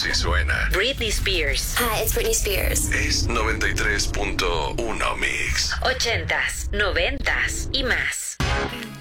Así suena. Britney Spears. Hi, it's Britney Spears. Es 93.1 Mix. 80s, 90s y más.